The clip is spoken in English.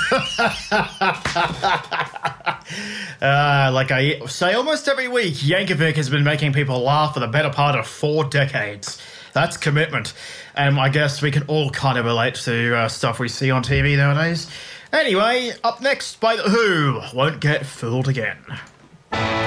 Like I say almost every week, Yankovic has been making people laugh for the better part of 4 decades. That's commitment. And I guess we can all kind of relate to stuff we see on TV nowadays. Anyway, up next by The Who, Won't Get Fooled Again.